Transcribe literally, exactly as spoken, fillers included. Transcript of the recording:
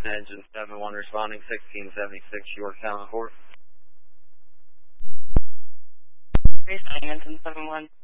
Engine seven one responding, sixteen seventy-six Yorktown Court. Responding, Engine seven one.